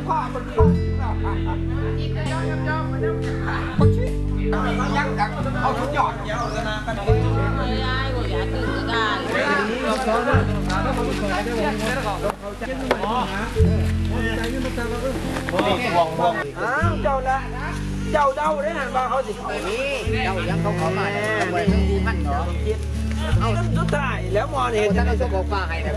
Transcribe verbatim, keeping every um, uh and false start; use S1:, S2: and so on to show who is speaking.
S1: พ่อคนนี้คนชี้ยังกันเอาชุดหยอดเยอะเลยนะกันไม่ได้กูอยากตื่นก็ได้อ้าวเจ้าละเจ้าเดาได้หันมาเขาสินี่เจ้ายังเขาขอมาไว้ทั้งที่มันเนาะเอาสุดท้ายแล้วมอเห็นท่านเอาโชคฟ้าให้